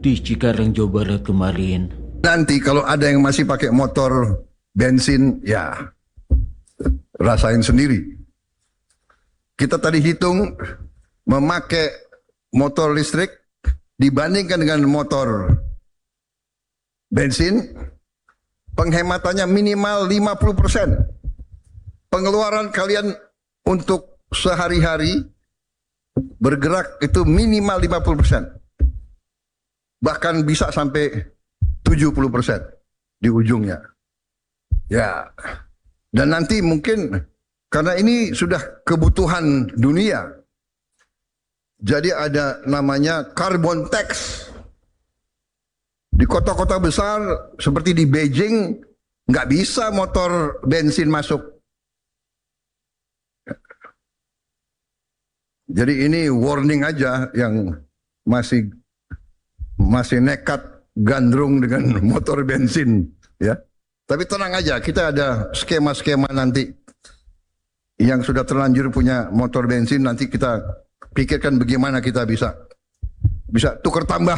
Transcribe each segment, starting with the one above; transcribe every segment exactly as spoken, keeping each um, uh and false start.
di Cikarang, Jawa Barat kemarin. Nanti kalau ada yang masih pakai motor bensin, ya rasain sendiri. Kita tadi hitung memakai motor listrik dibandingkan dengan motor bensin, penghematannya minimal lima puluh persen. Pengeluaran kalian untuk sehari-hari bergerak itu minimal lima puluh persen. Bahkan bisa sampai tujuh puluh persen di ujungnya. Ya. Dan nanti mungkin karena ini sudah kebutuhan dunia. Jadi ada namanya carbon tax. Di kota-kota besar seperti di Beijing nggak bisa motor bensin masuk. Jadi ini warning aja yang masih masih nekat gandrung dengan motor bensin, ya. Tapi tenang aja, kita ada skema-skema nanti yang sudah terlanjur punya motor bensin, nanti kita pikirkan bagaimana kita bisa bisa tukar tambah.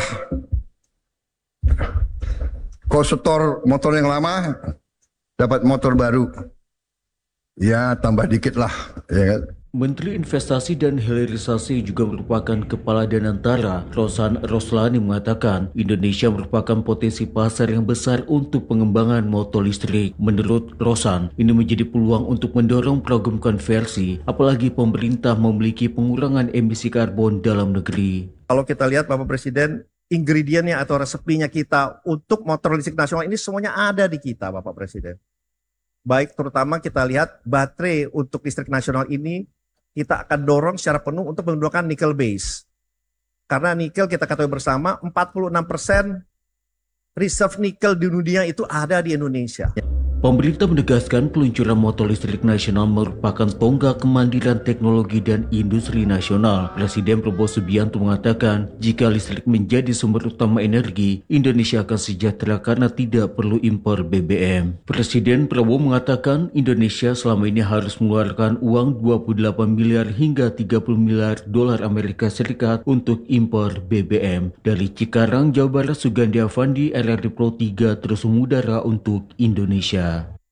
Kau setor motor yang lama, dapat motor baru, ya tambah dikit lah, ya kan? Menteri Investasi dan Hilirisasi juga merupakan Kepala Danantara, Rosan Roslani, mengatakan Indonesia merupakan potensi pasar yang besar untuk pengembangan motor listrik. Menurut Rosan, ini menjadi peluang untuk mendorong program konversi, apalagi pemerintah memiliki pengurangan emisi karbon dalam negeri. Kalau kita lihat Bapak Presiden, ingredientnya atau resepinya kita untuk motor listrik nasional ini semuanya ada di kita, Bapak Presiden. Baik, terutama kita lihat baterai untuk listrik nasional ini kita akan dorong secara penuh untuk menggunakan nickel base. Karena nikel kita ketahui bersama empat puluh enam persen reserve nikel di dunia itu ada di Indonesia. Pemerintah menegaskan peluncuran motor listrik nasional merupakan tonggak kemandirian teknologi dan industri nasional. Presiden Prabowo Subianto mengatakan, jika listrik menjadi sumber utama energi, Indonesia akan sejahtera karena tidak perlu impor B B M. Presiden Prabowo mengatakan, Indonesia selama ini harus mengeluarkan uang dua puluh delapan miliar hingga tiga puluh miliar dolar Amerika Serikat untuk impor B B M. Dari Cikarang, Jawa Barat, Sugandi Avandi, R R D Pro tiga, terus mengudara untuk Indonesia.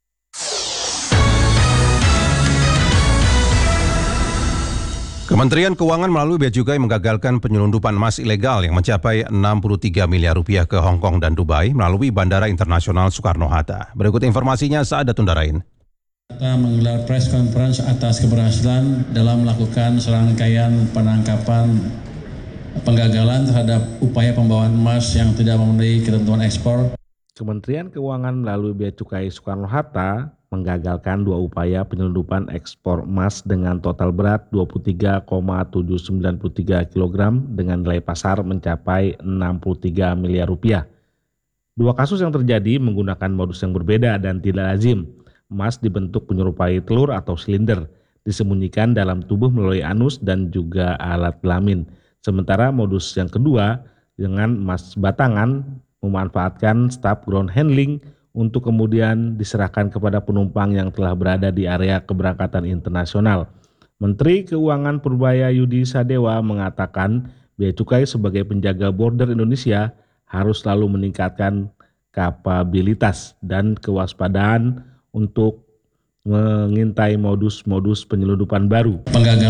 Kementerian Keuangan melalui Bea Cukai menggagalkan penyelundupan emas ilegal yang mencapai enam puluh tiga miliar rupiah ke Hong Kong dan Dubai melalui Bandara Internasional Soekarno-Hatta. Berikut informasinya saat Tundarain. Kita menggelar press conference atas keberhasilan dalam melakukan serangkaian penangkapan penggagalan terhadap upaya pembawaan emas yang tidak memenuhi ketentuan ekspor. Kementerian Keuangan melalui Bea Cukai Soekarno-Hatta menggagalkan dua upaya penyelundupan ekspor emas dengan total berat dua puluh tiga koma tujuh sembilan tiga kilogram dengan nilai pasar mencapai enam puluh tiga miliar rupiah. Dua kasus yang terjadi menggunakan modus yang berbeda dan tidak lazim. Emas dibentuk menyerupai telur atau silinder, disembunyikan dalam tubuh melalui anus dan juga alat kelamin. Sementara modus yang kedua dengan emas batangan memanfaatkan staf ground handling untuk kemudian diserahkan kepada penumpang yang telah berada di area keberangkatan internasional. Menteri Keuangan Purbaya Yudi Sadewa mengatakan Bea Cukai sebagai penjaga border Indonesia harus selalu meningkatkan kapabilitas dan kewaspadaan untuk mengintai modus-modus penyelundupan baru.